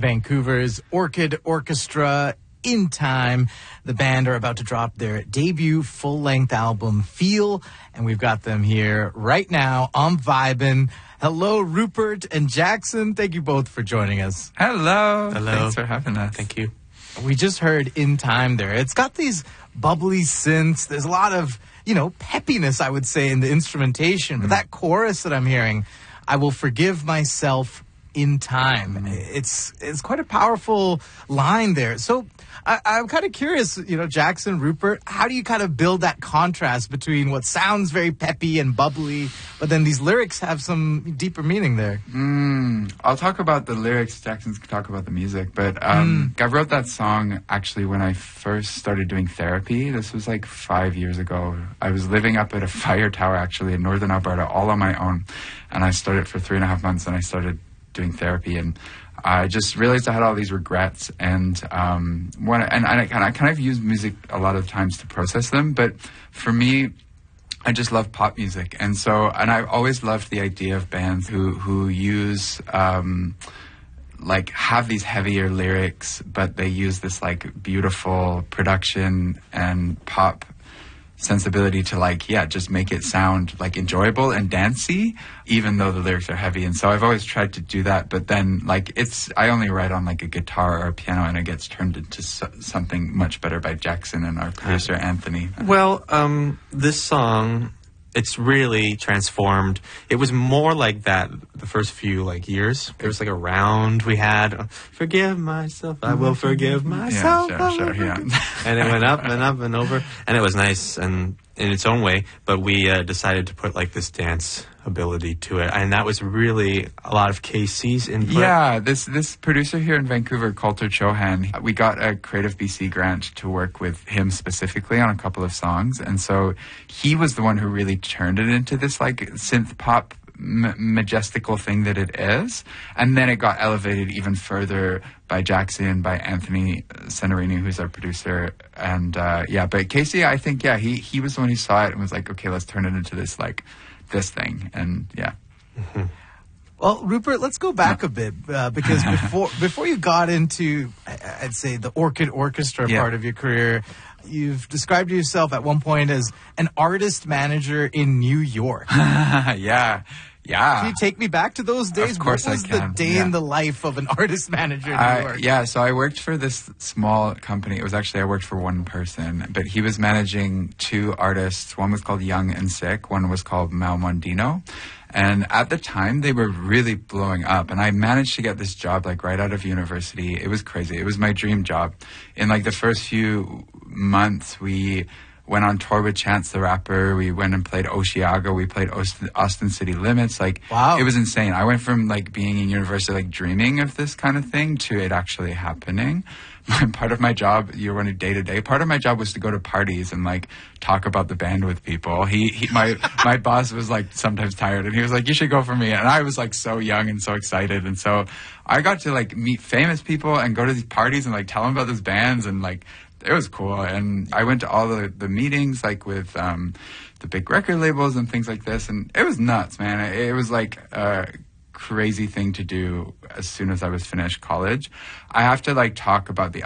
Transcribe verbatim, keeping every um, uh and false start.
Vancouver's Orchid Orchestra. In Time. The band are about to drop their debut full-length album, Feel, and we've got them here right now on Vibin'. Hello, Rupert and Jackson. Thank you both for joining us. Hello. Hello. Thanks for having us. Thank you. We just heard In Time there. It's got these bubbly synths. There's a lot of, you know, peppiness, I would say, in the instrumentation. But that chorus that I'm hearing, I will forgive myself in time. It's it's quite a powerful line there. So I, I'm kind of curious, you know, Jackson, Rupert, how do you kind of build that contrast between what sounds very peppy and bubbly, but then these lyrics have some deeper meaning there? Mm, I'll talk about the lyrics. Jackson's can talk about the music. But um, mm. I wrote that song actually when I first started doing therapy. This was like five years ago. I was living up at a fire tower actually in northern Alberta all on my own. And I started for three and a half months and I started doing therapy, and I just realized I had all these regrets, and um, when and, and I, kind of, I kind of use music a lot of times to process them. But for me, I just love pop music, and so and I've always loved the idea of bands who who use um, like have these heavier lyrics, but they use this like beautiful production and pop sensibility to like yeah just make it sound like enjoyable and dancey even though the lyrics are heavy. And so I've always tried to do that, but then like it's I only write on like a guitar or a piano and it gets turned into so- something much better by Jackson and our producer Anthony. Well, um this song, it's really transformed. It was more like that the first few like years. There was like a round we had. uh, Forgive myself, I will forgive myself. Yeah, sure, sure, yeah. And it went up and up and over, and it was nice and in its own way. But we uh, decided to put like this dance ability to it, and that was really a lot of K C's input. Yeah, this this producer here in Vancouver, Coulter Chohan, we got a Creative B C grant to work with him specifically on a couple of songs, and so he was the one who really turned it into this like synth pop m- majestical thing that it is, and then it got elevated even further by Jackson, by Anthony Senarini, who's our producer, and uh, yeah, but Casey, I think yeah, he he was the one who saw it and was like, okay, let's turn it into this like. this thing, and yeah. Mm-hmm. Well, Rupert, let's go back a bit, uh, because before before you got into, I'd say, the Orchid Orchestra yeah. part of your career, you've described yourself at one point as an artist manager in New York. yeah, yeah. Can you take me back to those days? Of course what was I can. the day yeah. in the life of an artist manager in New I, York? yeah, so I worked for this small company. It was actually, I worked for one person, but he was managing two artists. One was called Young and Sick. One was called Mal Mondino. And at the time, they were really blowing up. And I managed to get this job, like, right out of university. It was crazy. It was my dream job. In, like, the first few months, we went on tour with Chance the Rapper. We went and played Osheaga. We played Austin, Austin City Limits. Like, wow. It was insane. I went from, like, being in university, like, dreaming of this kind of thing to it actually happening. Part of my job, you're running day to day. Part of my job was to go to parties and like talk about the band with people. He, he my my boss was like sometimes tired, and he was like, "You should go for me." And I was like so young and so excited, and so I got to like meet famous people and go to these parties and like tell them about these bands, and like it was cool. And I went to all the the meetings like with um, the big record labels and things like this, and it was nuts, man. It, it was like. Uh, crazy thing to do as soon as I was finished college. I have to like talk about the